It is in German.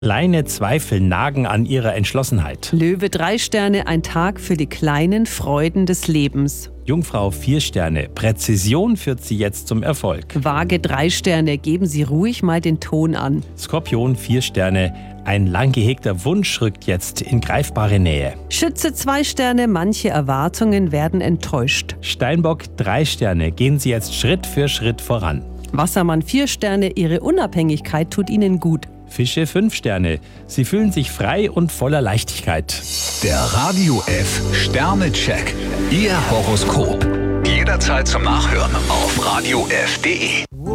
Kleine Zweifel nagen an ihrer Entschlossenheit. Löwe 3 Sterne, ein Tag für die kleinen Freuden des Lebens. Jungfrau 4 Sterne, Präzision führt sie jetzt zum Erfolg. Waage 3 Sterne, geben Sie ruhig mal den Ton an. Skorpion 4 Sterne, ein lang gehegter Wunsch rückt jetzt in greifbare Nähe. Schütze 2 Sterne, manche Erwartungen werden enttäuscht. Steinbock 3 Sterne, gehen Sie jetzt Schritt für Schritt voran. Wassermann 4 Sterne, Ihre Unabhängigkeit tut Ihnen gut. Fische 5 Sterne, Sie fühlen sich frei und voller Leichtigkeit. Der Radio F Sternecheck. Ihr Horoskop. Jederzeit zum Nachhören auf radiof.de.